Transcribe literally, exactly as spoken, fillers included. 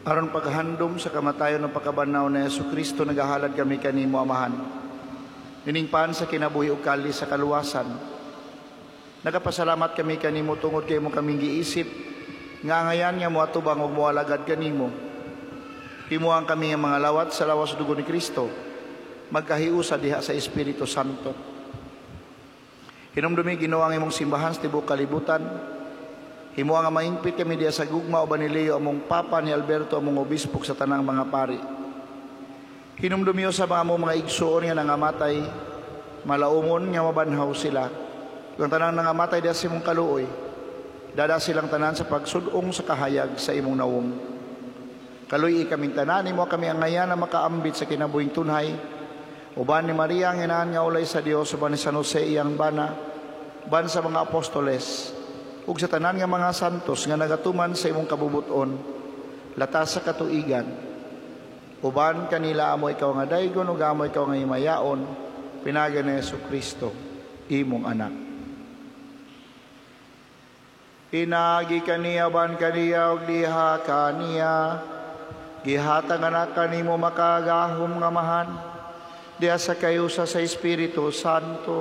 Aron paghandom sa kamatayon ng pagkabanaw na Yesu Kristo, nagahalad kami kanimo, Amahan. Niningpan sa kinabuhi ug kali sa kaluwasan. Nagapasalamat kami kanimo tungod kay mo kaming giisip, nga ngayan nga mo atubang ug moalagad kanimo. Himuang kami nga mga lawat sa lawas dugo ni Kristo, magkahiusa diha sa Espiritu Santo. Hinumdumi Ginoo ang imong simbahan sa tibuok kalibutan. Himuang nga maingpit kami diha sa gugma o Banileo among Papa ni Alberto among obispo sa tanang mga pari. Hinumdumiyo sa mga among mga igsoon nga nangamatay, malaumon nga mabanhaw sila. Kung tanang nangamatay diha sa imong kaluoy, dada silang tanan sa pagsudong sa kahayag sa imong nawong. Kaluy kaming tanan, imo kami ang ngayan na makaambit sa kinabuhing tunhay. Uban ni Maria ang inahan nga ulay sa Dios, uban ni San Jose iyang bana, uban sa mga apostoles, ug sa tanan nga mga santos nga nagatuman sa imong kabubuton, latas sa katuigan. Uban kanila amo ikaw nga daygon ug amo ikaw nga himayaon, pinaagi ni Jesu Kristo, imong anak. Pinagi kaniya ban kaniya ug diha kaniya, gihatag anak kanimo makagahom nga mahan, diha sa kayusa sa Espiritu Santo,